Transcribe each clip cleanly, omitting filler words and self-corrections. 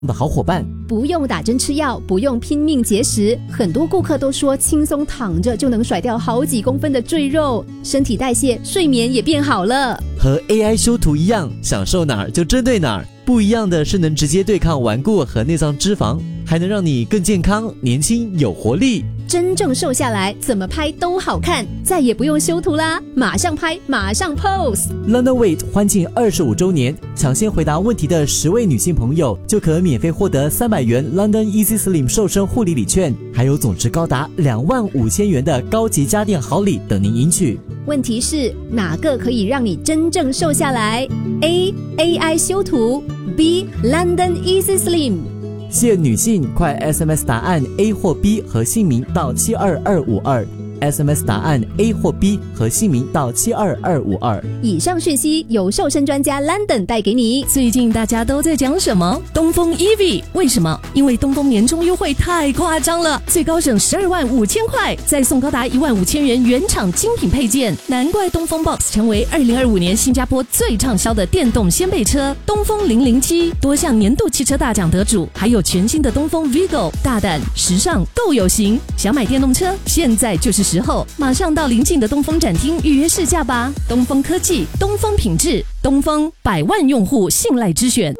的好伙伴。 不用打针吃药，不用拼命节食，很多顾客都说轻松躺着就能甩掉好几公分的赘肉，身体代谢、睡眠也变好了。 和 AI 修图一样，享受哪儿就针对哪儿。不一样的是能直接对抗顽固和内脏脂肪，还能让你更健康、年轻、有活力。 真正瘦下来，怎么拍都好看，再也不用修图啦，马上拍，马上 pose。 London Weight 欢庆25周年，抢先回答问题的10位女性朋友就可免费获得300元 London Easy Slim 瘦身护理礼券，还有总值高达25000元的高级家电好礼等您领取。 问题是哪个可以让你真正瘦下来？ A. AI 修图， B. London Easy Slim。 限女性，快 SMS 答案 A 或 B 和姓名到72252。SMS 答案 A 或 B 和姓名到72252。 以上讯息由瘦身专家 London 带给你。 最近大家都在讲什么？东风 EV， 为什么？因为东风年终优惠太夸张了，最高省125000块，再送高达15000元原厂精品配件，难怪东风 Box 成为2025年新加坡最畅销的电动掀背车。东风007多项年度汽车大奖得主，还有全新的东风 Vigo， 大胆、时尚、够有型。想买电动车，现在就是时候，马上到邻近的东风展厅预约试驾吧。东风科技，东风品质，东风100万用户信赖之选。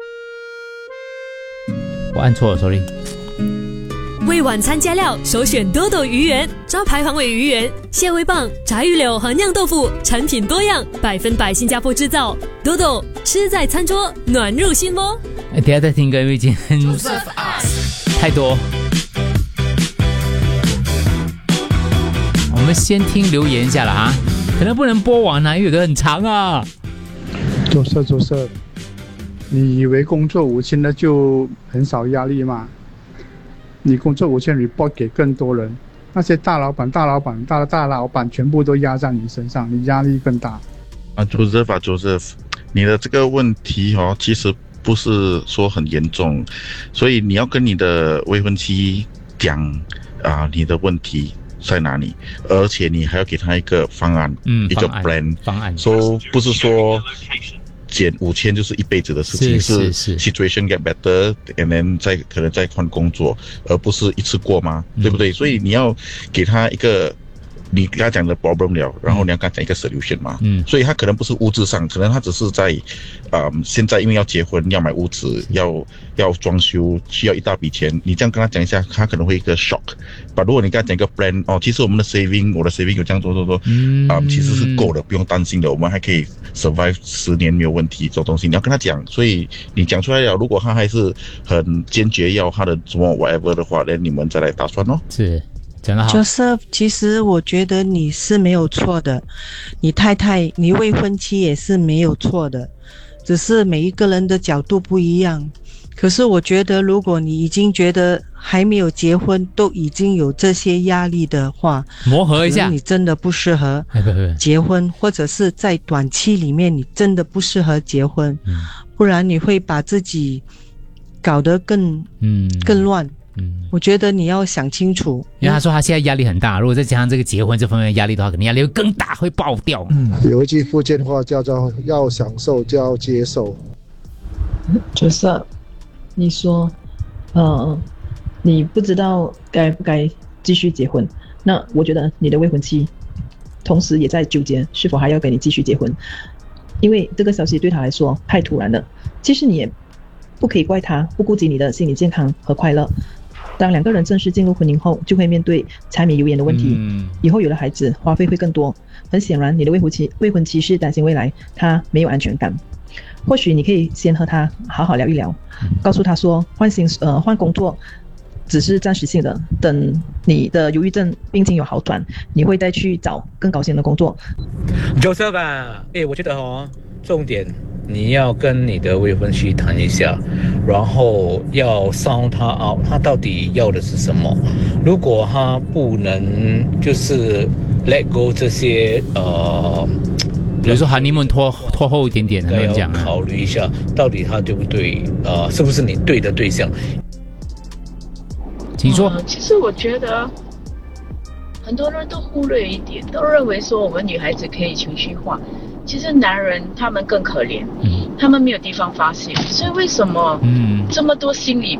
我按错了 ，sorry。 为晚餐加料，首选多多鱼圆，招牌黄尾鱼圆、蟹味棒、炸鱼柳和酿豆腐，产品多样，100%新加坡制造。多多吃在餐桌，暖入心窝。 等一下再听歌，因为今天太多。我们先听留言一下了啊，可能不能播完啊，因为有的很长啊。 左色，你以为工作5000的就很少压力吗？你工作5000 report 给更多人，那些大老板全部都压在你身上，你压力更大。 Joseph， 你的这个问题其实不是说很严重，所以你要跟你的未婚妻讲你的问题在哪里，而且你还要给他一个方案，一个 plan 方案， 不是说减5000就是一辈子的事情，是 situation get better and then 可能再换工作，而不是一次过吗？对不对？所以你要给他一个你跟他讲的 problem 了，然后你要跟他讲一个 solution 嘛。所以他可能不是物质上，可能他只是在现在因为要结婚，要买屋子，要装修，需要一大笔钱。你这样跟他讲一下，他可能会一个 shock。如果你跟他讲一个 plan， 其实我的 saving 有这样做，其实是够的，不用担心的，我们还可以 survive 10年没有问题。这种东西你要跟他讲，所以你讲出来了，如果他还是很坚决要他的什么 whatever 的话，那你们再来打算咯。 是。讲得好。 Joseph， 其实我觉得你是没有错的，你太太、你未婚妻也是没有错的，只是每一个人的角度不一样。可是我觉得，如果你已经觉得还没有结婚都已经有这些压力的话， 磨合一下， 你真的不适合结婚，或者是在短期里面你真的不适合结婚，不然你会把自己搞得更乱。我觉得你要想清楚， 因为他说他现在压力很大，如果再加上这个结婚这方面的压力的话，可能压力会更大，会爆掉。 有一句福建话叫做要享受就要接受。 就是你说你不知道该不该继续结婚，那我觉得你的未婚妻同时也在纠结是否还要跟你继续结婚，因为这个消息对他来说太突然了。其实你也不可以怪他不顾及你的心理健康和快乐。当两个人正式进入婚姻后，就会面对柴米油盐的问题，以后有了孩子花费会更多。很显然你的未婚妻是担心未来他没有安全感。或许你可以先和他好好聊一聊，告诉他说换工作只是暂时性的，等你的忧郁症病情有好转，你会再去找更高薪的工作。 Joseph 我觉得重点你要跟你的未婚妻谈一下，然后要sound他out，他到底要的是什么。如果他不能就是 let go 这些比如说honeymoon拖后一点点，很多人讲考虑一下到底他对不对，是不是你对的对象。 请说。 其实我觉得很多人都忽略一点，都认为说我们女孩子可以情绪化，其实男人他们更可怜， 他们没有地方发泄，所以为什么这么多心理